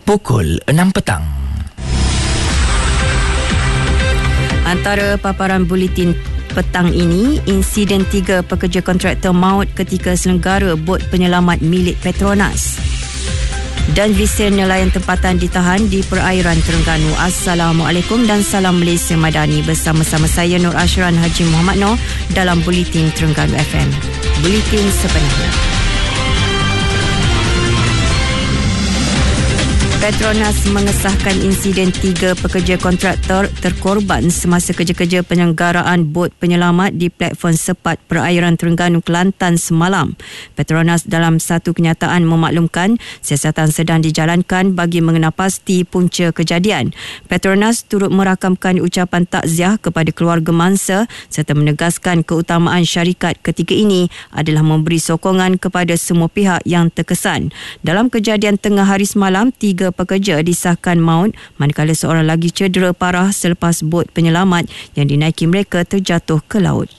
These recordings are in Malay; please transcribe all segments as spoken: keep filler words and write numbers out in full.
Pukul enam petang. Antara paparan buletin petang ini, insiden tiga pekerja kontraktor maut ketika selenggara bot penyelamat milik Petronas. Dan visin nelayan tempatan ditahan di perairan Terengganu. Assalamualaikum dan salam Malaysia Madani. Bersama-sama saya Nur Ashran Haji Muhammad Noor dalam Buletin Terengganu F M. Buletin sebenarnya. Petronas mengesahkan insiden tiga pekerja kontraktor terkorban semasa kerja-kerja penyelenggaraan bot penyelamat di platform sepat perairan Terengganu, Kelantan semalam. Petronas dalam satu kenyataan memaklumkan siasatan sedang dijalankan bagi mengenal pasti punca kejadian. Petronas turut merakamkan ucapan takziah kepada keluarga mangsa serta menegaskan keutamaan syarikat ketika ini adalah memberi sokongan kepada semua pihak yang terkesan. Dalam kejadian tengah hari semalam, tiga pekerja disahkan maut manakala seorang lagi cedera parah selepas bot penyelamat yang dinaiki mereka terjatuh ke laut.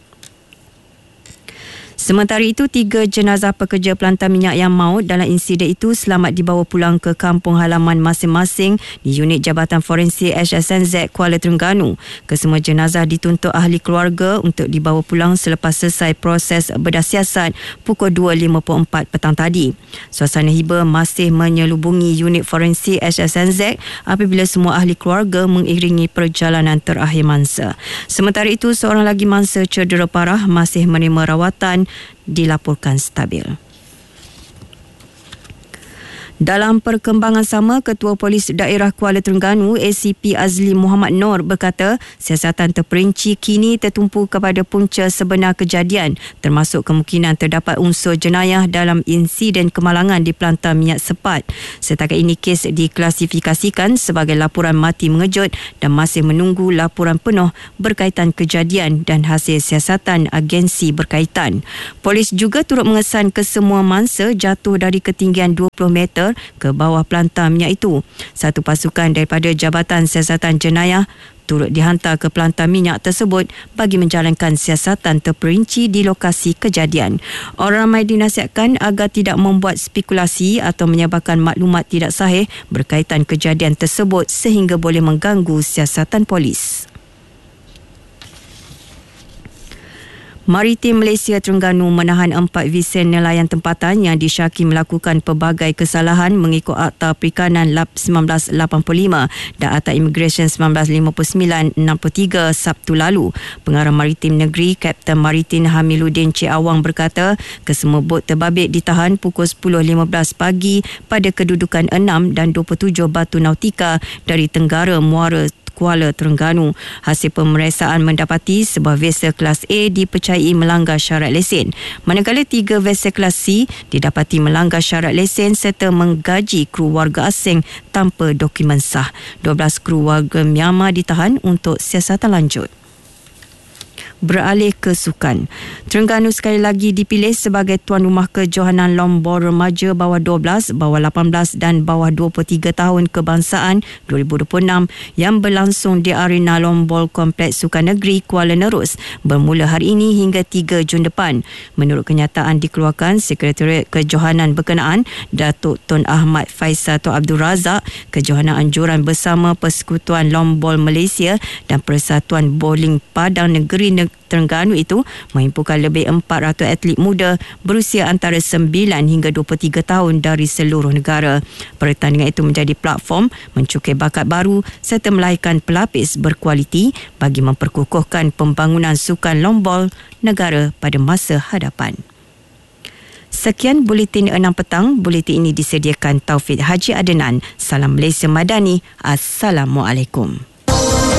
Sementara itu, tiga jenazah pekerja pelantar minyak yang maut dalam insiden itu selamat dibawa pulang ke kampung halaman masing-masing di unit Jabatan Forensik H S N Z Kuala Terengganu. Kesemua jenazah dituntut ahli keluarga untuk dibawa pulang selepas selesai proses bedah siasat pukul dua lima puluh empat petang tadi. Suasana hiba masih menyelubungi unit forensik H S N Z apabila semua ahli keluarga mengiringi perjalanan terakhir mangsa. Sementara itu, seorang lagi mangsa cedera parah masih menerima rawatan dilaporkan stabil. Dalam perkembangan sama, Ketua Polis Daerah Kuala Terengganu A C P Azli Muhammad Noor berkata siasatan terperinci kini tertumpu kepada punca sebenar kejadian termasuk kemungkinan terdapat unsur jenayah dalam insiden kemalangan di pelantar minyak sepat. Setakat ini kes diklasifikasikan sebagai laporan mati mengejut dan masih menunggu laporan penuh berkaitan kejadian dan hasil siasatan agensi berkaitan. Polis juga turut mengesan kesemua mangsa jatuh dari ketinggian dua puluh meter ke bawah pelantar minyak itu. Satu pasukan daripada Jabatan Siasatan Jenayah turut dihantar ke pelantar minyak tersebut bagi menjalankan siasatan terperinci di lokasi kejadian. Orang ramai dinasihatkan agar tidak membuat spekulasi atau menyebarkan maklumat tidak sahih berkaitan kejadian tersebut sehingga boleh mengganggu siasatan polis. Maritim Malaysia Terengganu menahan empat visin nelayan tempatan yang disyaki melakukan pelbagai kesalahan mengikut Akta Perikanan L A P seribu sembilan ratus lapan puluh lima dan Akta Immigration seribu sembilan ratus lima puluh sembilan enam puluh tiga Sabtu lalu. Pengarah Maritim Negeri Kapten Maritim Hamiluddin Cik Awang berkata kesemua bot terbabit ditahan pukul sepuluh lima belas pagi pada kedudukan enam dan dua puluh tujuh batu nautika dari Tenggara Muara Kuala Terengganu. Hasil pemeriksaan mendapati sebuah vessel kelas A dipercayai melanggar syarat lesen, manakala tiga vessel kelas C didapati melanggar syarat lesen serta menggaji kru warga asing tanpa dokumen sah. dua belas kru warga Myanmar ditahan untuk siasatan lanjut. Beralih ke sukan. Terengganu sekali lagi dipilih sebagai tuan rumah kejohanan longboard remaja bawah dua belas, bawah lapan belas dan bawah dua puluh tiga tahun kebangsaan dua ribu dua puluh enam yang berlangsung di Arena Longboard Kompleks Sukan Negeri Kuala Nerus bermula hari ini hingga tiga Jun depan. Menurut kenyataan dikeluarkan Sekretariat Kejohanan berkenaan, Datuk Tun Ahmad Faisal Tun Abdul Razak, kejohanan anjuran bersama Persekutuan Longboard Malaysia dan Persatuan Bowling Padang Negeri Terengganu itu menghimpunkan lebih empat ratus atlet muda berusia antara sembilan hingga dua puluh tiga tahun dari seluruh negara. Pertandingan itu menjadi platform mencukir bakat baru serta melahirkan pelapis berkualiti bagi memperkukuhkan pembangunan sukan longboard negara pada masa hadapan. Sekian Buletin enam petang. Buletin ini disediakan Taufik Haji Adenan. Salam Malaysia Madani. Assalamualaikum.